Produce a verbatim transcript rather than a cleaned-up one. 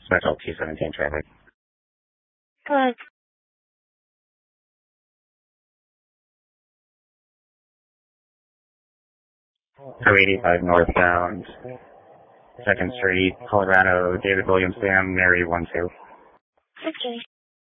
Special T seventeen traffic. Good. two eighty-five northbound, second Street, Colorado, David Williams Dam, Mary one two. Okay.